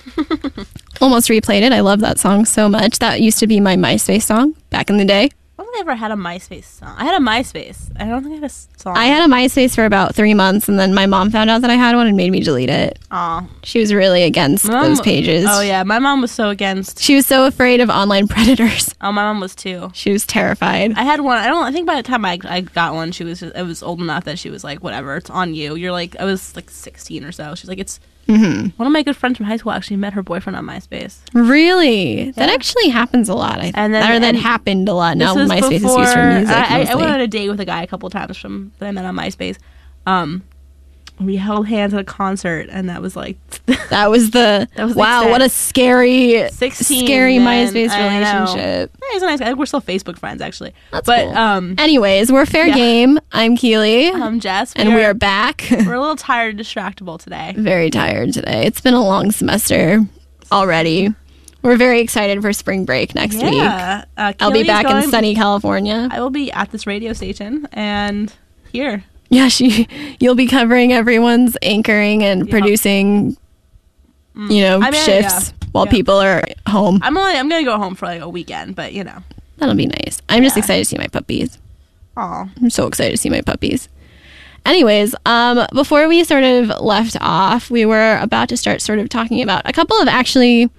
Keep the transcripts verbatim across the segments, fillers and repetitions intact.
Almost replayed it. I love that song so much. That used to be my MySpace song back in the day. I don't think I ever had a MySpace song. I had a MySpace. I don't think I had a song. I had a MySpace for about three months, and then my mom found out that I had one and made me delete it. Aw. She was really against My mom- those pages. Oh, yeah. My mom was so against. She was so afraid of online predators. Oh, my mom was too. She was terrified. I had one. I don't. I think by the time I, I got one, she was. It was old enough that she was like, whatever. It's on you. You're like. I was like sixteen or so. She's like, it's. Mm-hmm. One of my good friends from high school actually met her boyfriend on MySpace. Really? Yeah. That actually happens a lot. I And then- or that and happened a lot. Now This was MySpace before- is used for music. I, I, I mostly. went on a date with a guy a couple times from that I met on MySpace. Um, we held hands at a concert, and that was like That was the, That was the wow, extent. what a scary, sixteen, scary man. MySpace I know. relationship. Yeah, he's a nice guy. We're still Facebook friends, actually. That's but cool. um, Anyways, we're fair Yeah. game. I'm Keely, I'm Jess, and we are back. we're a little tired and distractible today. Very tired today. It's been a long semester already. We're very excited for spring break next week. Yeah, uh, I'll be Keely's back going, in sunny California. I will be at this radio station and here. Yeah, she. You'll be covering everyone's anchoring and Yeah. producing, you know, I mean, shifts yeah. while Yeah. people are home. I'm only. I'm gonna go home for like a weekend, but you know. That'll be nice. I'm just Yeah. excited to see my puppies. Aw. I'm so excited to see my puppies. Anyways, um, before we sort of left off, we were about to start sort of talking about a couple of actually,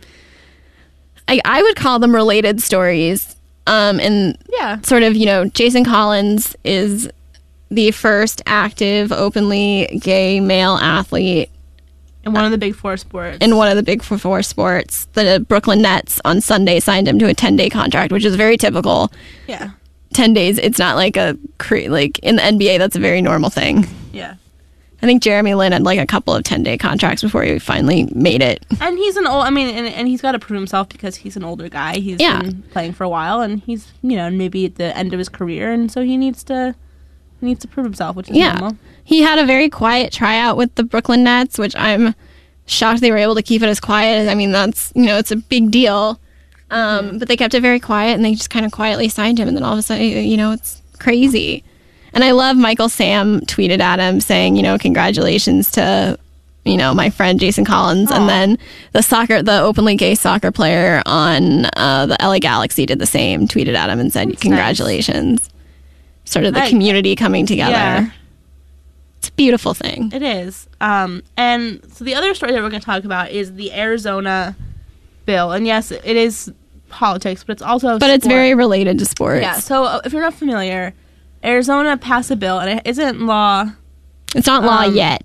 I, I would call them related stories. Um, and Yeah. sort of, you know, Jason Collins is the first active, openly gay male athlete In one of the big four sports. in one of the big four sports. The Brooklyn Nets on Sunday signed him to a ten-day contract, which is very typical. Yeah. ten days, it's not like a, cre- like in the N B A, that's a very normal thing. Yeah. I think Jeremy Lin had like a couple of ten-day contracts before he finally made it. And he's an old. I mean, and, and he's got to prove himself because he's an older guy. He's Yeah. been playing for a while, and he's you know maybe at the end of his career, and so he needs to he needs to prove himself, which is Yeah. normal. He had a very quiet tryout with the Brooklyn Nets, which I'm shocked they were able to keep it as quiet as, I mean, that's, you know, it's a big deal. Um, But they kept it very quiet, and they just kind of quietly signed him, and then all of a sudden, you know, it's crazy. And I love Michael Sam tweeted at him saying, you know, congratulations to, you know, my friend Jason Collins. Aw. And then the soccer, the openly gay soccer player on uh, the L A Galaxy did the same, tweeted at him and said, That's congratulations. Sort of the I- community coming together. Yeah. It's a beautiful thing. It is. Um, and so the other story that we're going to talk about is the Arizona bill. And yes, it is politics, but it's also But it's sport. very related to sports. Yeah, so uh, if you're not familiar, Arizona passed a bill, and it isn't law. It's not law Um, yet.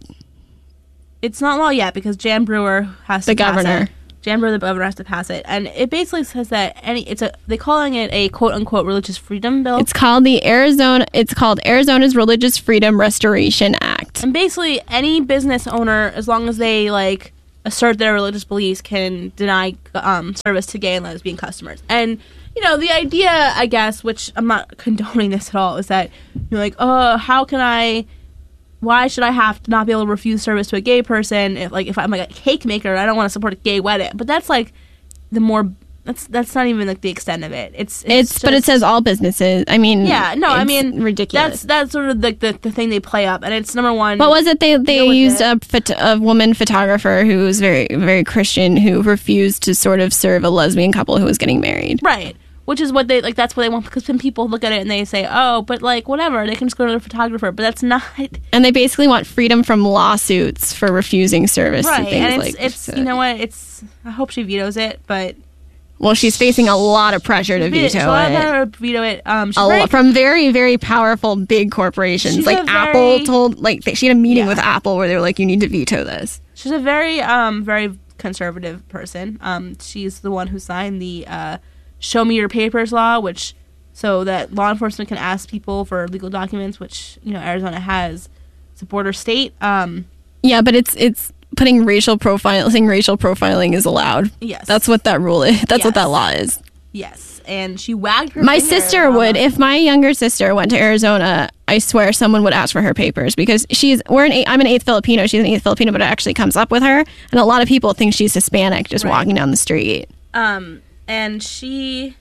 It's not law yet because Jan Brewer has The to pass governor. it. Jan Brewer, the governor, has to pass it, and it basically says that any it's a they're calling it a quote unquote religious freedom bill. It's called the Arizona. It's called Arizona's Religious Freedom Restoration Act. And basically, any business owner, as long as they like assert their religious beliefs, can deny um, service to gay and lesbian customers. And you know, the idea, I guess, which I'm not condoning this at all, is that you're like, oh, how can I? Why should I have to not be able to refuse service to a gay person? If like if I'm like a cake maker, and I don't want to support a gay wedding. But that's like the more. That's that's not even like the extent of it. It's It's, it's, but it just- says all businesses. I mean, yeah, no, I it's mean ridiculous. That's that's sort of the, the the thing they play up, and it's number one. What was it? They they deal with used it. a, phot- a woman photographer who was very very Christian who refused to sort of serve a lesbian couple who was getting married. Right. Which is what they, like, that's what they want, because then people look at it and they say, oh, but, like, whatever, they can just go to the photographer, but that's not... And they basically want freedom from lawsuits for refusing service Right, and things and it's, like it's so- you know what, it's... I hope she vetoes it, but... Well, she's facing a lot of pressure to Veto- veto so I it. let her veto it. Um, she's A very, lot, from very, very powerful big corporations. She's Like a Apple very- told, like they, she had a meeting Yeah. with Apple where they were like, "You need to veto this." she's a very, um, very conservative person. Um, she's the one who signed the, uh, Show Me Your Papers law, which... So that law enforcement can ask people for legal documents, which, you know, Arizona has. It's a border state. Um, Yeah, but it's it's putting racial profiling, saying racial profiling is allowed. yes. That's what that rule is. That's what Yes. that law is. Yes. And she wagged her My finger at sister Obama. would, if my younger sister went to Arizona, I swear someone would ask for her papers because she's, we're an, eight, I'm an eighth Filipino, she's an eighth Filipino, but it actually comes up with her. And a lot of people think she's Hispanic just Right. walking down the street. Um, and she,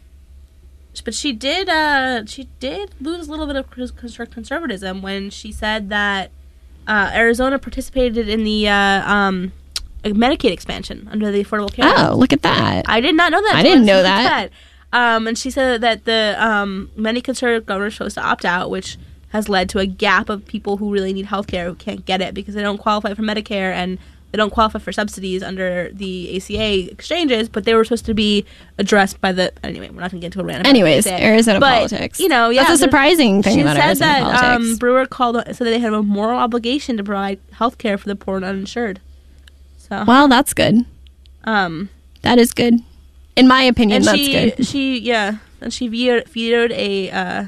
but she did, uh, she did lose a little bit of cons- conservatism when she said that uh, Arizona participated in the uh, um, a Medicaid expansion under the Affordable Care Act. Oh, look at that. I did not know that. I didn't know that. Um, and she said that the um, many conservative governors chose to opt out, which has led to a gap of people who really need health care who can't get it because they don't qualify for Medicare and they don't qualify for subsidies under the A C A exchanges, but they were supposed to be addressed by the... Anyway, we're not going to get into a random... Anyways, Arizona but, politics. You know, yeah. That's a surprising thing about Arizona that, politics. Um, Brewer called, said that they have a moral obligation to provide health care for the poor and uninsured. So, well, that's good. Um, that is good. In my opinion, and that's she, good. She, yeah, and she vetoed, vetoed a... Uh,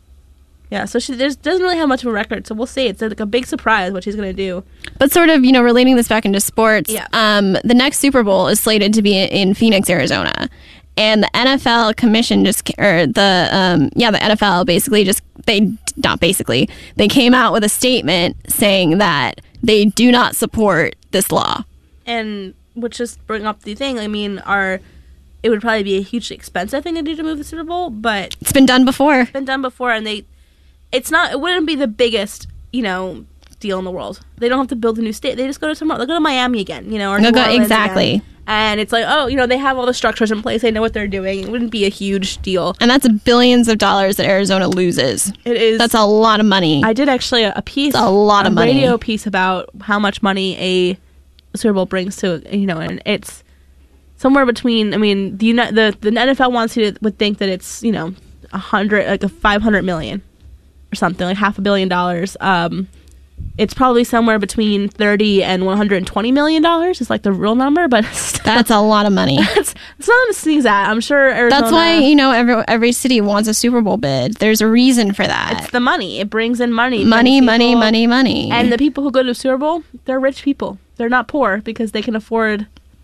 Yeah, so she there's, doesn't really have much of a record, so we'll see. It's like a big surprise what she's going to do. But sort of, you know, relating this back into sports, yeah. um, the next Super Bowl is slated to be in Phoenix, Arizona. And the N F L commission just, or the, um, yeah, the N F L basically just, they, not basically, they came out with a statement saying that they do not support this law. And, which just bring up the thing, I mean, our... it would probably be a hugely expensive thing to do to move the Super Bowl, but... It's been done before. It's been done before, and they... It's not... It wouldn't be the biggest, you know, deal in the world. They don't have to build a new state. They just go to somewhere... They'll go to Miami again, you know, or New go, Orleans exactly. again. And it's like, oh, you know, they have all the structures in place. They know what they're doing. It wouldn't be a huge deal. And that's billions of dollars that Arizona loses. It is. That's a lot of money. I did actually a, a piece... That's a lot of a money. radio piece about how much money a Super Bowl brings to, you know, and it's... Somewhere between, I mean, the the the N F L wants you to would think that it's, you know, a hundred, like a five hundred million or something, like half a billion dollars. Um, it's probably somewhere between thirty and one hundred and twenty million dollars. Is like the real number, but still, that's a lot of money. It's it's not to sneeze at. I'm sure Arizona. That's why, you know, every every city wants a Super Bowl bid. There's a reason for that. It's the money. It brings in money. Money, money, money, money. And the people who go to Super Bowl, they're rich people. They're not poor because they can afford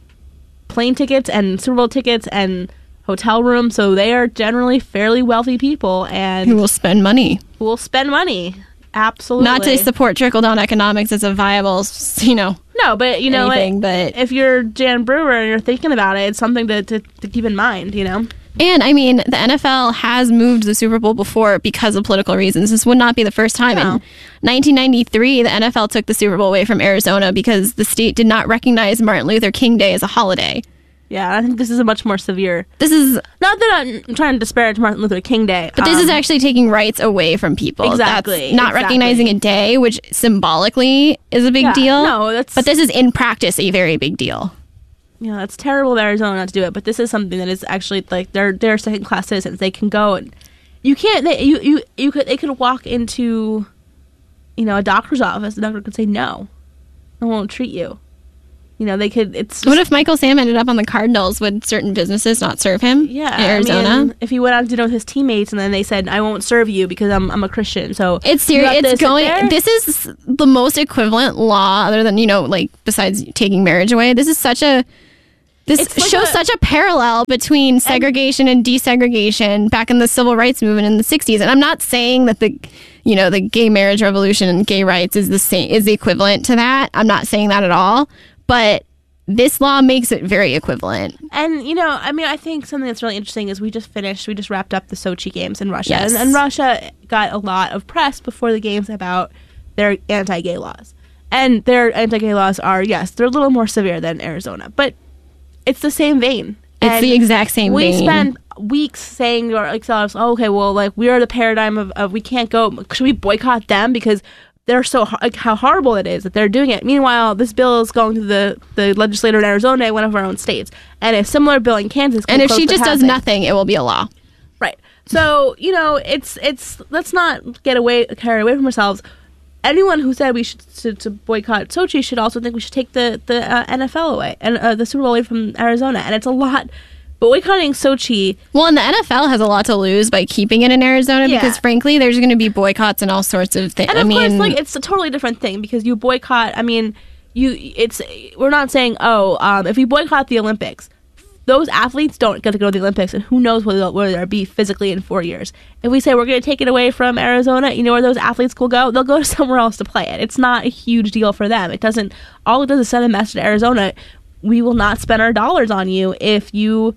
plane tickets and Super Bowl tickets and hotel rooms, so they are generally fairly wealthy people and who will spend money. Who will spend money. Absolutely. Not to support trickle-down economics as a viable, you know, no, but you know, anything, like, but if you're Jan Brewer and you're thinking about it, it's something to, to, to keep in mind, you know. And, I mean, the N F L has moved the Super Bowl before because of political reasons. This would not be the first time. No. In nineteen ninety-three, the N F L took the Super Bowl away from Arizona because the state did not recognize Martin Luther King Day as a holiday. Yeah, I think this is a much more severe... This is... Not that I'm trying to disparage Martin Luther King Day. But um, this is actually taking rights away from people. Exactly. That's not exactly. recognizing a day, which symbolically is a big yeah, deal. No, that's... But this is, in practice, a very big deal. Yeah, it's terrible of Arizona not to do it, but this is something that is actually, like, they're they're second-class citizens. They can go and... You can't... They, you, you, you could, they could walk into, you know, a doctor's office. The doctor could say no. I won't treat you. You know, they could... It's just, what if Michael Sam ended up on the Cardinals? Would certain businesses not serve him? Yeah, in Arizona. I mean, if he went out to dinner with his teammates and then they said, "I won't serve you because I'm I'm a Christian," so it's serious. It's going. This is the most equivalent law, other than, you know, like, besides taking marriage away. This is such a. This it's like shows a, such a parallel between segregation and, and desegregation back in the civil rights movement in the sixties. And I'm not saying that the, you know, the gay marriage revolution and gay rights is the same, is the equivalent to that. I'm not saying that at all. But this law makes it very equivalent. And, you know, I mean, I think something that's really interesting is we just finished, we just wrapped up the Sochi Games in Russia. Yes. And, and Russia got a lot of press before the Games about their anti-gay laws. And their anti-gay laws are, yes, they're a little more severe than Arizona. But it's the same vein. It's and the exact same we vein. We spend weeks saying to ourselves, oh, okay, well, like, we are the paradigm of, of we can't go. Should we boycott them? Because they're so, like, how horrible it is that they're doing it. Meanwhile, this bill is going to the, the legislator in Arizona, one of our own states. And a similar bill in Kansas. And if she just does nothing, it will be a law. Right. So, you know, it's, it's, let's not get away, carried away from ourselves. Anyone who said we should to, to boycott Sochi should also think we should take the, the uh, N F L away and uh, the Super Bowl away from Arizona. And it's a lot. Boycotting Sochi. Well, and the N F L has a lot to lose by keeping it in Arizona yeah. because, frankly, there's going to be boycotts and all sorts of things. And of I mean, course, like, it's a totally different thing because you boycott. I mean, you. It's we're not saying, oh, um, if we boycott the Olympics, those athletes don't get to go to the Olympics, and who knows where they'll, where they'll be physically in four years. If we say we're going to take it away from Arizona, you know where those athletes will go? They'll go to somewhere else to play it. It's not a huge deal for them. It doesn't. All it does is send a message to Arizona: we will not spend our dollars on you if you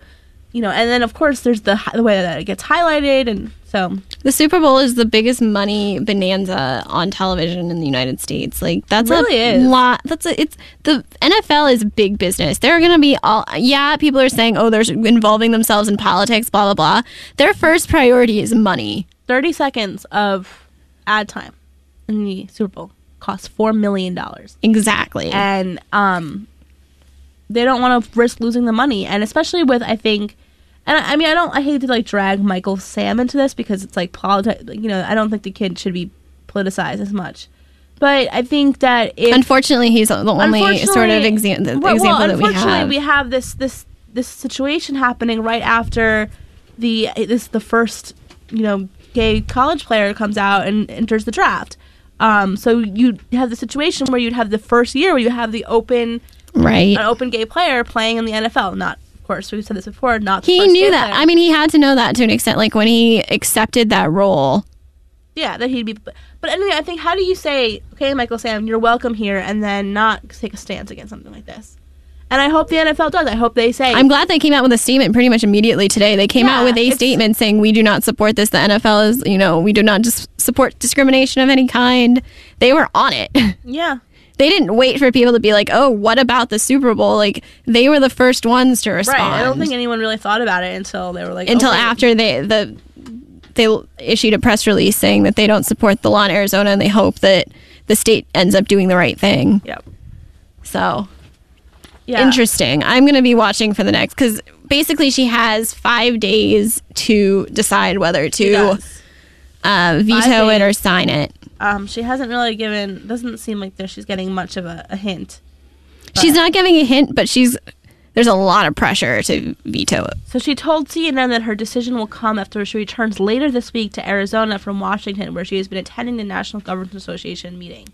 you know, and then of course there's the the way that it gets highlighted, and so the Super Bowl is the biggest money bonanza on television in the United States. Like that's it really a is. lot. That's a, it's the N F L is big business. They're going to be all yeah. People are saying oh they're involving themselves in politics, blah blah blah. Their first priority is money. Thirty seconds of ad time in the Super Bowl costs four million dollars. Exactly, and um, they don't want to risk losing the money, and especially with I think. And I, I mean, I don't. I hate to like drag Michael Sam into this because it's like politics. You know, I don't think the kid should be politicized as much. But I think that if, unfortunately, he's the only sort of exa- the well, example well, that we unfortunately, have. we have this this this situation happening right after the this the first you know gay college player comes out and enters the draft. Um, so you have the situation where you'd have the first year where you have the open right an open gay player playing in the N F L, not. Of course, we've said this before. Not he knew that. Player. I mean, he had to know that to an extent. Like when he accepted that role. Yeah, that he'd be. But anyway, I think how do you say, okay, Michael Sam, you're welcome here, and then not take a stance against something like this? And I hope the N F L does. I hope they say. I'm glad they came out with a statement pretty much immediately today. They came yeah, out with a statement saying we do not support this. The N F L is, you know, we do not dis- support discrimination of any kind. They were on it. Yeah. They didn't wait for people to be like, oh, what about the Super Bowl? Like, they were the first ones to respond. Right. I don't think anyone really thought about it until they were like... Until okay. after they the they issued a press release saying that they don't support the law in Arizona and they hope that the state ends up doing the right thing. Yep. So, yeah. Interesting. I'm going to be watching for the next... Because basically she has five days to decide whether to uh, veto it or sign it. Um, she hasn't really given, doesn't seem like there she's getting much of a, a hint. She's not giving a hint, but she's there's a lot of pressure to veto it. So she told C N N that her decision will come after she returns later this week to Arizona from Washington, where she has been attending the National Governors Association meeting.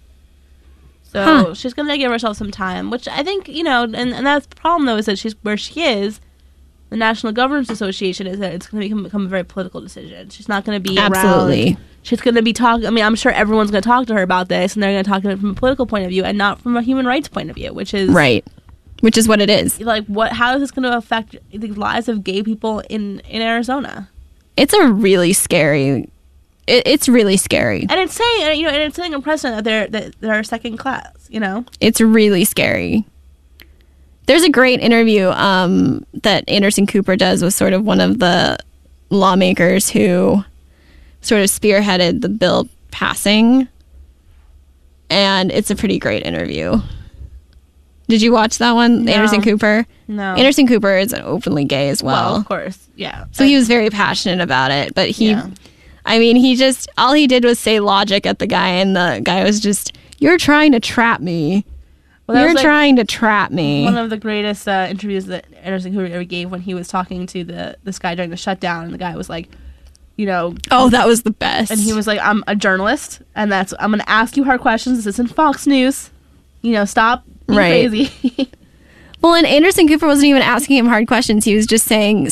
So huh. she's going to give herself some time, which I think, you know, and, and that's the problem, though, is that she's where she is, the National Governors Association, is that it's going to become, become a very political decision. She's not going to be Absolutely. around. She's going to be talking. I mean, I'm sure everyone's going to talk to her about this, and they're going to talk to her from a political point of view and not from a human rights point of view, which is right, which is what it is. Like, what? How is this going to affect the lives of gay people in, in Arizona? It's a really scary. It, it's really scary, and it's saying you know, and it's saying a precedent that they're that they're second class. You know, it's really scary. There's a great interview um, that Anderson Cooper does with sort of one of the lawmakers who sort of spearheaded the bill passing, and it's a pretty great interview. Did you watch that one, no. Anderson Cooper? No. Anderson Cooper is openly gay as well. Well, of course, yeah. So he was very passionate about it, but he, yeah. I mean, he just, all he did was say logic at the guy, and the guy was just, you're trying to trap me. Well, you're like trying to trap me. One of the greatest uh, interviews that Anderson Cooper ever gave when he was talking to the this guy during the shutdown, and the guy was like, you know, oh, that was the best. And he was like, I'm a journalist, and that's I'm going to ask you hard questions. This isn't Fox News. You know, stop being right. crazy. Well, and Anderson Cooper wasn't even asking him hard questions. He was just saying